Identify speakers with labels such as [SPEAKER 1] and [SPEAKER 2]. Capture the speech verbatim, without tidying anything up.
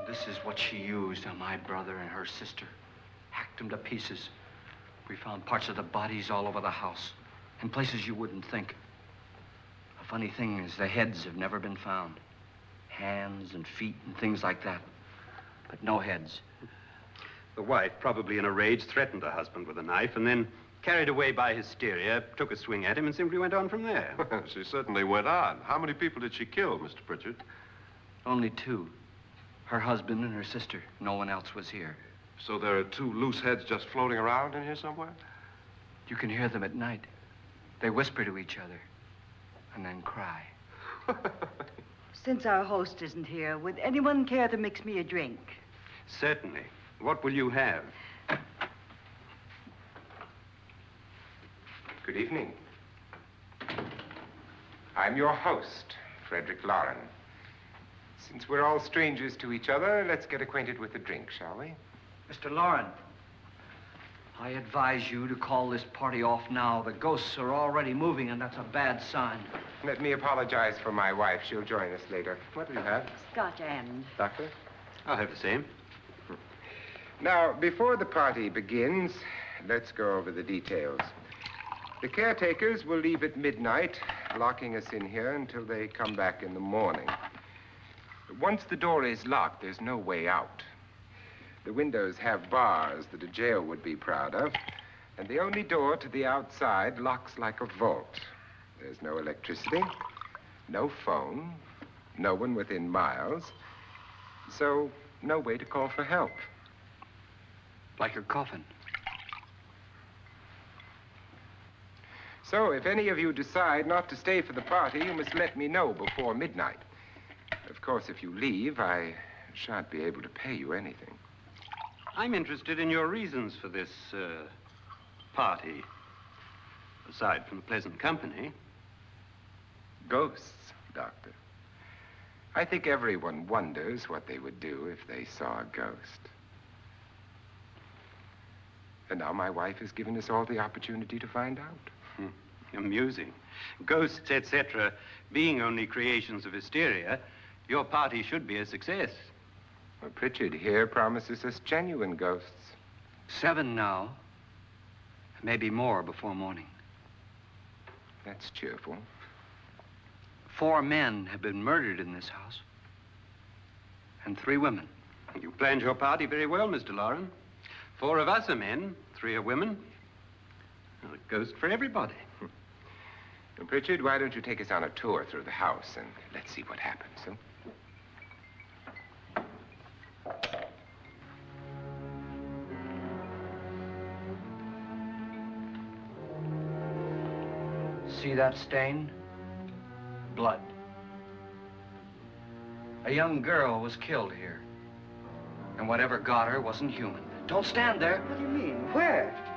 [SPEAKER 1] This is what she used on my brother and her sister. Hacked them to pieces. We found parts of the bodies all over the house, in places you wouldn't think. The funny thing is the heads have never been found. Hands and feet and things like that. But no heads.
[SPEAKER 2] The wife, probably in a rage, threatened her husband with a knife and then, carried away by hysteria, took a swing at him and simply went on from there.
[SPEAKER 3] She certainly went on. How many people did she kill, Mister Pritchard?
[SPEAKER 1] Only two. Her husband and her sister. No one else was here.
[SPEAKER 3] So there are two loose heads just floating around in here somewhere?
[SPEAKER 1] You can hear them at night. They whisper to each other and then cry.
[SPEAKER 4] Since our host isn't here, would anyone care to mix me a drink?
[SPEAKER 2] Certainly. What will you have?
[SPEAKER 5] Good evening. I'm your host, Frederick Loren. Since we're all strangers to each other, let's get acquainted with a drink, shall we?
[SPEAKER 1] Mister Loren, I advise you to call this party off now. The ghosts are already moving, and that's a bad sign.
[SPEAKER 5] Let me apologize for my wife. She'll join us later. What do you have?
[SPEAKER 4] Scotch and.
[SPEAKER 5] Doctor?
[SPEAKER 2] I'll have the same.
[SPEAKER 5] Now, before the party begins, let's go over the details. The caretakers will leave at midnight, locking us in here until they come back in the morning. Once the door is locked, there's no way out. The windows have bars that a jail would be proud of, and the only door to the outside locks like a vault. There's no electricity, no phone, no one within miles, so no way to call for help.
[SPEAKER 1] Like a coffin.
[SPEAKER 5] So if any of you decide not to stay for the party, you must let me know before midnight. Of course, if you leave, I shan't be able to pay you anything.
[SPEAKER 2] I'm interested in your reasons for this, uh, party. Aside from the pleasant company.
[SPEAKER 5] Ghosts, Doctor. I think everyone wonders what they would do if they saw a ghost. And now my wife has given us all the opportunity to find out.
[SPEAKER 2] Hmm. Amusing. Ghosts, et cetera, being only creations of hysteria, your party should be a success.
[SPEAKER 5] Well, Pritchard here promises us genuine ghosts.
[SPEAKER 1] Seven now. Maybe more before morning.
[SPEAKER 5] That's cheerful.
[SPEAKER 1] Four men have been murdered in this house. And three women.
[SPEAKER 2] You planned your party very well, Mister Loren. Four of us are men, three are women. Well, a ghost for everybody.
[SPEAKER 5] Well, Pritchard, why don't you take us on a tour through the house and let's see what happens, huh?
[SPEAKER 1] See that stain? Blood. A young girl was killed here. And whatever got her wasn't human. Don't stand there.
[SPEAKER 4] What do you mean? Where?